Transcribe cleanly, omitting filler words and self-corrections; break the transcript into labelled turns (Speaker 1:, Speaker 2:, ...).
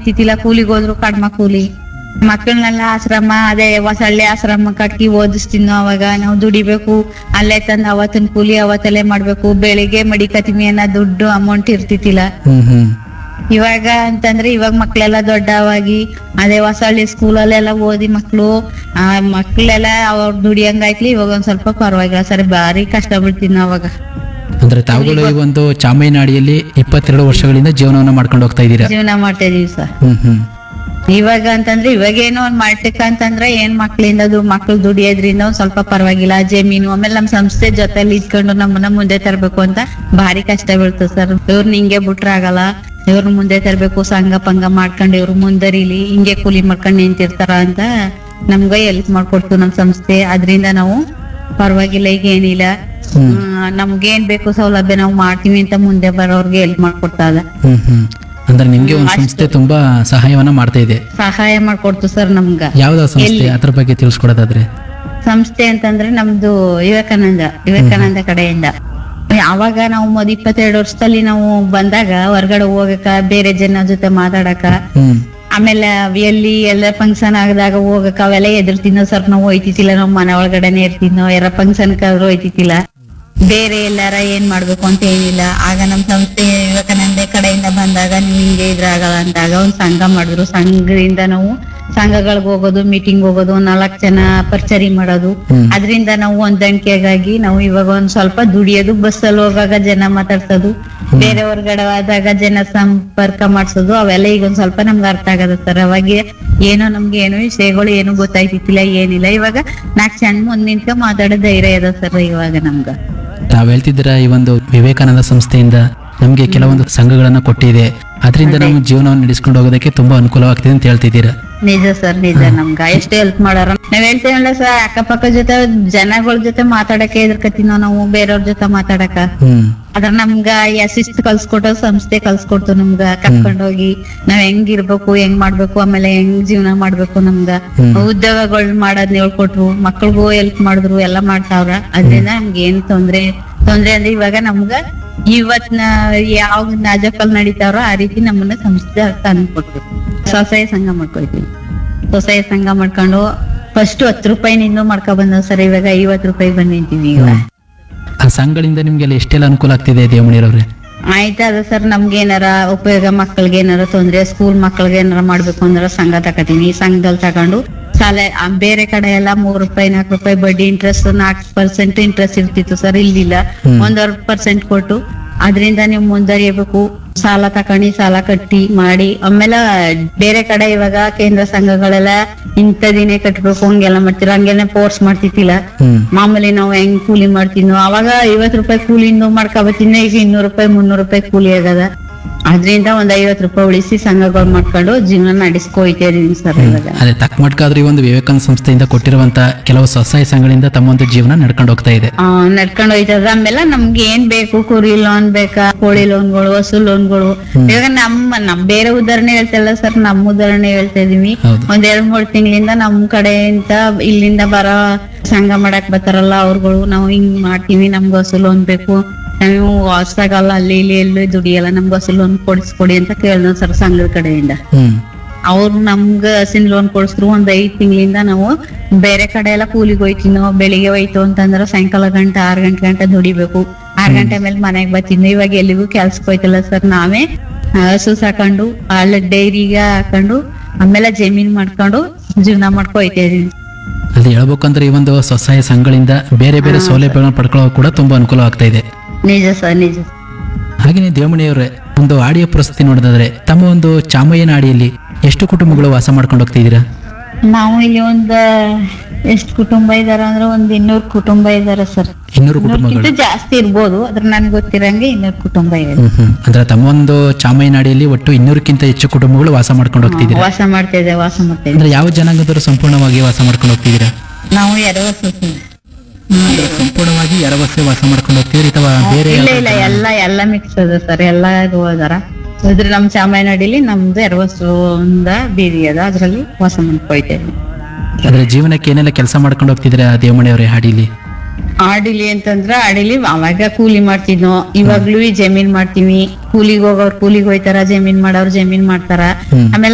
Speaker 1: ಇರ್ತಿತ್ತಿಲ್ಲ, ಕೂಲಿಗೆ ಹೋದ್ರು ಕಡ್ಮ ಕೂಲಿ. ಮಕ್ಕಳನ್ನೆಲ್ಲ ಆಶ್ರಮ, ಅದೇ ಹೊಸಳ್ಳಿ ಆಶ್ರಮ ಕಟ್ಟಿ ಓದಿಸ್ತಿದ್ನೋ. ಅವಾಗ ನಾವು ದುಡಿಬೇಕು, ಅಲ್ಲೇ ತಂದು ಅವತ್ತಿನ ಕೂಲಿ ಅವತ್ತಲ್ಲೇ ಮಾಡ್ಬೇಕು. ಬೆಳಿಗ್ಗೆ ಮಡಿಕತಿಮಿ ಅನ್ನೋ ದುಡ್ಡು ಅಮೌಂಟ್ ಇರ್ತಿತ್ತಿಲ್ಲ. ಇವಾಗ ಅಂತಂದ್ರೆ ಇವಾಗ ಮಕ್ಳೆಲ್ಲ ದೊಡ್ಡವಾಗಿ ಅದೇ ಹೊಸಳ್ಳಿ ಸ್ಕೂಲಲ್ಲೆಲ್ಲ ಓದಿ ಮಕ್ಳೆಲ್ಲ ಅವ್ರ ದುಡಿಯಂಗಾಯ್ತ್ಲಿ. ಇವಾಗ ಒಂದ್ ಸ್ವಲ್ಪ ಪರವಾಗಿಲ್ಲ ಸರಿ, ಭಾರಿ ಕಷ್ಟ ಬೀಳ್ತಿದ್ನ ಅವಾಗ.
Speaker 2: ಅಂದ್ರೆ ತಾವುಗಳು ಈ ಒಂದು ಚಾಮಯ್ಯನಹಳ್ಳಿಯಲ್ಲಿ 22 ವರ್ಷಗಳಿಂದ ಜೀವನವನ್ನ ಮಾಡ್ಕೊಂಡು ಹೋಗ್ತಾ ಇದ್ದೀರಾ.
Speaker 1: ಜೀವನ ಮಾಡ್ತಾ ಇದೀವಿ ಸರ್. ಇವಾಗ ಅಂತಂದ್ರೆ ಇವಾಗೇನೋ ಒಂದ್ ಮಾಡ್ಲಿಕ್ಕ ಅಂತಂದ್ರೆ ಏನ್ ಮಕ್ಳು ದುಡಿಯೋದ್ರಿಂದ ಒಂದ್ ಸ್ವಲ್ಪ ಪರವಾಗಿಲ್ಲ. ಜಮೀನು ಆಮೇಲೆ ನಮ್ ಸಂಸ್ಥೆ ಜೊತೆಲಿ ಇದ್ಕೊಂಡು ನಮ್ಮನ್ನ ಮುಂದೆ ತರ್ಬೇಕು ಅಂತ ಭಾರಿ ಕಷ್ಟ ಬೀಳ್ತದೆ ಸರ್. ಇವ್ರನ್ನ ಹಿಂಗೆ ಬಿಟ್ರ ಆಗಲ್ಲ, ಇವ್ರನ್ನ ಮುಂದೆ ತರ್ಬೇಕು, ಸಂಘ ಪಂಗ ಮಾಡ್ಕೊಂಡು ಇವ್ರು ಮುಂದರಿಲಿ, ಹಿಂಗೆ ಕೂಲಿ ಮಾಡ್ಕೊಂಡು ನಿಂತಿರ್ತಾರ ಅಂತ ನಮ್ಗೆ ಹೆಲ್ಪ್ ಮಾಡ್ಕೊಡ್ತು ನಮ್ ಸಂಸ್ಥೆ. ಅದ್ರಿಂದ ನಾವು ಪರವಾಗಿಲ್ಲ, ಈಗ ಏನಿಲ್ಲ. ನಮ್ಗೇನ್ ಬೇಕು ಸೌಲಭ್ಯ ನಾವು ಮಾಡ್ತೀವಿ ಅಂತ ಮುಂದೆ ಬರೋರ್ಗೆ ಹೆಲ್ಪ್ ಮಾಡ್ಕೊಡ್ತಾ ಇದ.
Speaker 2: ಅಂದ್ರೆ ನಿಮ್ಗೆ ಒಂದು ಸಂಸ್ಥೆ ತುಂಬಾ ಸಹಾಯವನ್ನ ಮಾಡ್ತಾ ಇದೆ.
Speaker 1: ಸಹಾಯ ಮಾಡ್ಕೊಡ್ತು ಸರ್ ನಮ್ಗ.
Speaker 2: ಯಾವ್ದ ಸಂಸ್ಥೆ, ಅದ್ರ ಬಗ್ಗೆ ತಿಳಿಸ್ಕೊಡೋದಾದ್ರೆ?
Speaker 1: ಸಂಸ್ಥೆ ಅಂತಂದ್ರೆ ನಮ್ದು ವಿವೇಕಾನಂದ ಕಡೆಯಿಂದ. ಅವಾಗ ನಾವು 22 ವರ್ಷದಲ್ಲಿ ನಾವು ಬಂದಾಗ ಹೊರಗಡೆ ಹೋಗಕ, ಬೇರೆ ಜನ ಜೊತೆ ಮಾತಾಡಕ, ಆಮೇಲೆ ಎಲ್ಲ ಫಂಕ್ಷನ್ ಆಗದಾಗ ಹೋಗಕ ಅವೆಲ್ಲ ಎದುರ್ತಿದ್ನೋ ಸರ್. ನಾವು ಹೋಯ್ತಿತ್ತಿಲ್ಲ, ನಾವ್ ಮನೆ ಒಳಗಡೆನೆ ಇರ್ತಿದ್ನೋ. ಯಾರ ಫಂಕ್ಷನ್ ಆದ್ರೂ ಹೋಯ್ತಿತ್ತಿಲ್ಲ. ಬೇರೆ ಎಲ್ಲಾರ ಏನ್ ಮಾಡ್ಬೇಕು ಅಂತ ಏನಿಲ್ಲ. ಆಗ ನಮ್ ಸಂಸ್ಥೆ ವಿವೇಕಾನಂದ ಕಡೆಯಿಂದ ಬಂದಾಗ ನೀವು ಹಿಂಗೆ ಇದ್ರಾಗಲ್ಲ ಅಂದಾಗ ಒಂದ್ ಸಂಘ ಮಾಡಿದ್ರು. ಸಂಘದಿಂದ ನಾವು ಸಂಘಗಳಿಗೆ ಹೋಗೋದು, ಮೀಟಿಂಗ್ ಹೋಗೋದು, 4 ಜನ ಪರಿಚಯ ಮಾಡೋದು. ಅದ್ರಿಂದ ನಾವು ಹೊಂದಾಣಿಕೆಗಾಗಿ ನಾವು ಇವಾಗ ಒಂದ್ ಸ್ವಲ್ಪ ದುಡಿಯೋದು, ಬಸ್ಸಲ್ಲಿ ಹೋಗಾಗ ಜನ ಮಾತಾಡ್ಸೋದು, ಬೇರೆ ಹೊರಗಡೆ ಆದಾಗ ಜನ ಸಂಪರ್ಕ ಮಾಡ್ಸೋದು, ಅವೆಲ್ಲ ಈಗ ಒಂದ್ ಸ್ವಲ್ಪ ನಮ್ಗೆ ಅರ್ಥ ಆಗದ ಸರ್. ಅವಾಗ ನಮ್ಗೆ ಏನು ವಿಷಯಗಳು ಏನು ಗೊತ್ತಾಯ್ತಿತ್ತಿಲ್ಲ, ಏನಿಲ್ಲ. ಇವಾಗ 4 ಜನ ಮುಂದ್ ನಿಂತ್ಕ ಮಾತಾಡೋ ಧೈರ್ಯ ಇದೆ ಸರ್ ಇವಾಗ ನಮ್ಗ.
Speaker 2: ತಾವ್ ಹೇಳ್ತಿದ್ದೀರಾ ಈ ಒಂದು ವಿವೇಕಾನಂದ ಸಂಸ್ಥೆಯಿಂದ ನಮ್ಗೆ ಕೆಲವೊಂದು ಸಂಘಗಳನ್ನ ಕೊಟ್ಟಿದೆ, ಅದರಿಂದ ನಮ್ಮ ಜೀವನವನ್ನು ನಡೆಸ್ಕೊಂಡು ಹೋಗೋದಕ್ಕೆ ತುಂಬಾ ಅನುಕೂಲವಾಗ್ತಿದೆ ಅಂತ ಹೇಳ್ತಿದ್ದೀರಾ.
Speaker 1: ನಿಜ ಸರ್, ನಿಜ. ನಮ್ಗ ಎಷ್ಟು ಹೆಲ್ಪ್ ಮಾಡಾರ. ನಾವ್ ಹೇಳ್ತೇವಲ್ಲ ಸರ್, ಅಕ್ಕಪಕ್ಕ ಜೊತೆ ಜನಗಳ ಜೊತೆ ಮಾತಾಡಕ್ಕೆ ಎದುರ್ಕತಿನೋ ನಾವು, ಬೇರೆಯವ್ರ ಜೊತೆ ಮಾತಾಡಕ. ಅದ್ರ ನಮ್ಗ ಶಿಸ್ತು ಕಲ್ಸ್ಕೊಟ್ಟೋ ಸಂಸ್ಥೆ ಕಲ್ಸ್ಕೊಡ್ತು ನಮ್ಗ. ಕರ್ಕೊಂಡೋಗಿ ನಾವ್ ಹೆಂಗಿರ್ಬೇಕು, ಹೆಂಗ್ ಮಾಡ್ಬೇಕು, ಆಮೇಲೆ ಹೆಂಗ್ ಜೀವನ ಮಾಡ್ಬೇಕು, ನಮ್ಗ ಉದ್ಯೋಗಗಳು ಮಾಡೋದ್ನ ಹೇಳ್ಕೊಟ್ರು. ಮಕ್ಳಿಗೂ ಹೆಲ್ಪ್ ಮಾಡಿದ್ರು, ಎಲ್ಲಾ ಮಾಡ್ತಾವ್ರ. ಅದ್ರಿಂದ ನಮ್ಗೆ ಏನ್ ತೊಂದ್ರೆ ಅಂದ್ರೆ ಇವಾಗ ನಮ್ಗ ಇವತ್ನ ಯಾವ ನಾಜಕಲ್ ನಡೀತಾವ್ರೋ ಆ ರೀತಿ ನಮ್ಮನ್ನ ಸಂಸ್ಥೆ ತಂದ್ಕೊಟ್ರು. ಸ್ವಸಹಾಯ ಸಂಘ ಮಾಡ್ಕೊಳ್ತೀವಿ. ಸ್ವಸಹಾಯ ಸಂಘ ಮಾಡ್ಕೊಂಡು ಫಸ್ಟ್ 10 ರೂಪಾಯಿನಿಂದ ಮಾಡ್ಕೊ ಬಂದ ಸರ್. ಇವಾಗ 50 ರೂಪಾಯಿ ಬಂದ್ ನಿಂತೀವಿ. ಈಗ
Speaker 2: ಆ ಸಂಘಗಳಿಂದ ನಿಮ್ಗೆಲ್ಲ ಎಷ್ಟೆಲ್ಲ ಅನುಕೂಲ ಆಗ್ತಿದೆ ದೇವಮಣಿರವ್ರೆ?
Speaker 1: ಆಯ್ತದ ಸರ್, ನಮ್ಗೆ ಏನಾರ ಉಪಯೋಗ, ಮಕ್ಕಳಿಗೆ ಏನಾರ ತೊಂದ್ರೆ, ಸ್ಕೂಲ್ ಮಕ್ಕಳಿಗೆ ಏನಾರ ಮಾಡ್ಬೇಕು ಅಂದ್ರೆ ಸಂಘ ತಕತೀನಿ. ಸಂಘದಲ್ಲಿ ತಗೊಂಡು ಸಾಲ, ಬೇರೆ ಕಡೆ ಎಲ್ಲ 3 ರೂಪಾಯಿ 4 ರೂಪಾಯಿ ಬಡ್ಡಿ ಇಂಟ್ರೆಸ್ಟ್ 4% ಇಂಟ್ರೆಸ್ಟ್ ಇರ್ತಿತ್ತು ಸರ್. ಇಲ್ಲಿಲ್ಲ, 1% ಕೊಟ್ಟು ಅದ್ರಿಂದ ನೀವು ಮುಂದರಿಯಬೇಕು. ಸಾಲ ತಕೊಂಡಿ, ಸಾಲ ಕಟ್ಟಿ ಮಾಡಿ. ಆಮೇಲೆ ಬೇರೆ ಕಡೆ ಇವಾಗ ಕೇಂದ್ರ ಸಂಘಗಳೆಲ್ಲ ಇಂಥದಿನೇ ಕಟ್ಬೇಕು ಹಂಗೆಲ್ಲ ಮಾಡ್ತಿರ, ಹಂಗೆಲ್ಲ ಫೋರ್ಸ್ ಮಾಡ್ತಿತ್ತಿಲ್ಲ. ಮಾಮೂಲಿ ನಾವು ಹೆಂಗ್ ಕೂಲಿ ಮಾಡ್ತಿದ್ನೋ ಅವಾಗ 50 ರೂಪಾಯಿ ಕೂಲಿಂದ ಮಾಡ್ಕೊಬತ್ತಿನ. ಈಗ 200 ರೂಪಾಯಿ 300 ರೂಪಾಯಿ ಕೂಲಿ ಆಗದ. ಅದ್ರಿಂದ ಒಂದ್ 50 ರೂಪಾಯಿ ಉಳಿಸಿ ಸಂಘಗಳು ಮಾಡ್ಕೊಂಡು ಜೀವನ ನಡೆಸ್ಕೊಯ್ತಾ ಇದೀನಿ ಸರ್. ಇವಾಗ
Speaker 2: ಅದೇ ತಕ್ಕ ಮಟ್ಕಾದ್ರೆ ಈ ಒಂದು ವಿವೇಕಾನಂದ ಸಂಸ್ಥೆಯಿಂದ ಕೊಟ್ಟಿರುವಂತ ಕೆಲವು ಸ್ವಸಹಾಯ ಸಂಘಗಳಿಂದ ತಮ್ಮ ಒಂದು ಜೀವನ ನಡ್ಕೊಂಡು ಹೋಗ್ತಾ ಇದೆ.
Speaker 1: ನಡ್ಕೊಂಡು ಹೋಯ್ತದ. ಆಮೇಲೆ ನಮ್ಗೆ ಏನ್ ಬೇಕು, ಕುರಿ ಲೋನ್ ಬೇಕಾ, ಕೋಳಿ ಲೋನ್ಗಳು, ಹಸು ಲೋನ್ಗಳು. ಇವಾಗ ನಮ್ ಬೇರೆ ಉದಾಹರಣೆ ಹೇಳ್ತಿಲ್ಲ ಸರ್, ನಮ್ಮ ಉದಾಹರಣೆ ಹೇಳ್ತಾ ಇದೀವಿ. ಒಂದ್ 2-3 ತಿಂಗಳಿಂದ ನಮ್ ಕಡೆಯಿಂದ ಇಲ್ಲಿಂದ ಬರೋ ಸಂಘ ಮಾಡಕ್ ಬರ್ತಾರಲ್ಲ ಅವ್ರುಗಳು, ನಾವು ಹಿಂಗ್ ಮಾಡ್ತೀವಿ, ನಮ್ಗೆ ಹಸು ಲೋನ್ ಬೇಕು, ನಾವು ಹೊಸ್ದಾಗಲ್ಲ ಅಲ್ಲಿ ಇಲ್ಲಿ ಎಲ್ಲೂ ದುಡಿಯಲ್ಲ, ನಮ್ಗೆ ಹಸು ಲೋನ್ ಕೊಡಿಸ್ಕೊಡಿ ಅಂತ ಕೇಳ್ದ ಸರ್ ಸಂಘದ ಕಡೆಯಿಂದ. ಅವ್ರು ನಮ್ಗ ಹಸಿನ ಲೋನ್ ಕೊಡಿಸಿದ್ರು. ಒಂದ್ 5 ತಿಂಗಳಿಂದ ನಾವು ಬೇರೆ ಕಡೆ ಎಲ್ಲ ಕೂಲಿಗೆ ಹೋಯ್ತಿನೋ. ಬೆಳಿಗ್ಗೆ ಹೋಯ್ತು ಅಂತಂದ್ರೆ ಸಾಯಂಕಾಲ 6 ಗಂಟೆ ದುಡಿಬೇಕು. 6 ಗಂಟೆ ಮೇಲೆ ಮನೆಗ್ ಬರ್ತಿದ್ವಿ. ಇವಾಗ ಎಲ್ಲಿಗೂ ಕೆಲ್ಸಕ್ಕೆ ಹೋಯ್ತಲ್ಲ ಸರ್, ನಾವೇ ಹಸು ಸಾಕೊಂಡು ಅಲ್ಲಿ ಡೈರಿಗೆ ಹಾಕೊಂಡು ಆಮೇಲೆ ಜಮೀನ್ ಮಾಡ್ಕೊಂಡು ಜೀವನ ಮಾಡ್ಕೊ ಹೋಯ್ತಾ ಇದೀವಿ.
Speaker 2: ಅದು ಹೇಳ್ಬೇಕಂದ್ರೆ ಈ ಒಂದು ಸ್ವಸಹಾಯ ಸಂಘಗಳಿಂದ ಬೇರೆ ಬೇರೆ ಸೌಲಭ್ಯಗಳನ್ನ ಪಡ್ಕೊಳ್ಳೋ ಕೂಡ ತುಂಬಾ ಅನುಕೂಲ ಆಗ್ತಾ ಇದೆ.
Speaker 1: ನಿಜ ಸರ್, ನಿಜ.
Speaker 2: ಹಾಗೇನೆ ದೇವಮಣಿಯವರೇ, ಒಂದು ಆಡಿಯೋ ಪರಿಸ್ಥಿತಿ ನೋಡೋದಾದ್ರೆ ತಮ್ಮ ಒಂದು ಚಾಮಯ್ಯನಹಳ್ಳಿಯಲ್ಲಿ ಎಷ್ಟು ಕುಟುಂಬಗಳು ವಾಸ ಮಾಡ್ಕೊಂಡು ಹೋಗ್ತಿದ್ದೀರಾ?
Speaker 1: ನಾವು ಇಲ್ಲಿ ಎಷ್ಟು ಕುಟುಂಬ ಇದಾರ ಅಂದ್ರೆ 200 ಕುಟುಂಬ ಇದಾರೆ ಸರ್.
Speaker 2: 200 ಕುಟುಂಬಗಳು
Speaker 1: ಜಾಸ್ತಿ ಇರ್ಬೋದು, ಅದ್ರ ನನ್ಗೆ ಗೊತ್ತಿರಂಗೆ 200 ಕುಟುಂಬ ಇದೆ.
Speaker 2: ಅಂದ್ರೆ ತಮ್ಮ ಒಂದು ಚಾಮಯ್ಯನಹಳ್ಳಿಯಲ್ಲಿ ಒಟ್ಟು 200ಕ್ಕಿಂತ ಹೆಚ್ಚು ಕುಟುಂಬಗಳು ವಾಸ ಮಾಡ್ಕೊಂಡು ಹೋಗ್ತಿದ್ದೀರಾ?
Speaker 1: ವಾಸ ಮಾಡ್ತಾ
Speaker 2: ಅಂದ್ರೆ ಯಾವ ಜನಾಂಗದವರು ಸಂಪೂರ್ಣವಾಗಿ ವಾಸ ಮಾಡ್ಕೊಂಡು ಹೋಗ್ತಿದ್ದೀರಾ?
Speaker 1: ನಾವು ಎರವಸೆ
Speaker 2: ಸಂಪೂರ್ಣವಾಗಿ ಎರವಸೆ ವಾಸ ಮಾಡ್ಕೊಂಡು ಹೋಗ್ತಿದ್ರಿ ಅಥವಾ ಬೇರೆ?
Speaker 1: ಇಲ್ಲ ಎಲ್ಲ ಮಿಕ್ಸ್ ಅದ ಸರ್, ಎಲ್ಲ ಹೋದಾರ. ಇದ್ರ ನಮ್ ಚಾಮಯ್ಯನಹಳ್ಳಿಲಿ ನಮ್ದು ಎರವಸಂದ ಬೀದಿ ಅದ, ಅದ್ರಲ್ಲಿ ವಾಸ ಮಾಡ್ಕೊಯ್ತೇವೆ.
Speaker 2: ಅದ್ರ ಜೀವನಕ್ಕೆ ಏನೆಲ್ಲ ಕೆಲಸ ಮಾಡ್ಕೊಂಡು ಹೋಗ್ತಿದ್ದೀರಾ ದೇವಮಣಿಯವರೇ ಹಾಡಿಲಿ?
Speaker 1: ಆಡಿಲಿ ಅಂತಂದ್ರ ಆಡಿಲಿ ಅವಾಗ ಕೂಲಿ ಮಾಡ್ತಿದ್ನೋ, ಇವಾಗ್ಲೂ ಜಮೀನ್ ಮಾಡ್ತೀವಿ. ಕೂಲಿಗೆ ಹೋಗೋರು ಕೂಲಿಗೆ ಹೋಯ್ತಾರ, ಜಮೀನ್ ಮಾಡೋರು ಜಮೀನ್ ಮಾಡ್ತಾರ. ಆಮೇಲೆ